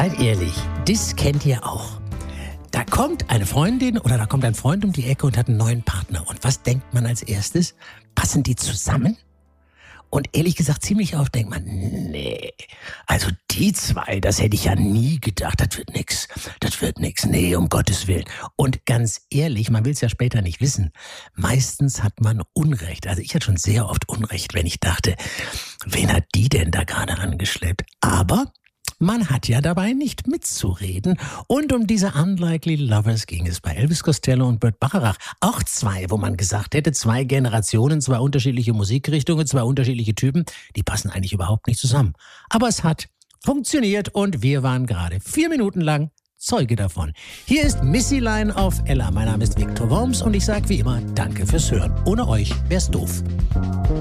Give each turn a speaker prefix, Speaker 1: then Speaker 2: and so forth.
Speaker 1: Seid ehrlich, das kennt ihr auch. Da kommt eine Freundin oder da kommt ein Freund um die Ecke und hat einen neuen Partner. Und was denkt man als erstes? Passen die zusammen? Und ehrlich gesagt, ziemlich oft denkt man, nee, also die zwei, das hätte ich ja nie gedacht, das wird nix, nee, um Gottes Willen. Und ganz ehrlich, man will es ja später nicht wissen, meistens hat man Unrecht. Also ich hatte schon sehr oft Unrecht, wenn ich dachte, wen hat die denn da gerade angeschleppt? Aber man hat ja dabei nicht mitzureden. Und um diese Unlikely Lovers ging es bei Elvis Costello und Burt Bacharach. Auch zwei, wo man gesagt hätte, zwei Generationen, zwei unterschiedliche Musikrichtungen, zwei unterschiedliche Typen, die passen eigentlich überhaupt nicht zusammen. Aber es hat funktioniert und wir waren gerade 4 Minuten lang Zeuge davon. Hier ist Missy Line auf Ella. Mein Name ist Viktor Worms und ich sage wie immer, danke fürs Hören. Ohne euch wär's doof.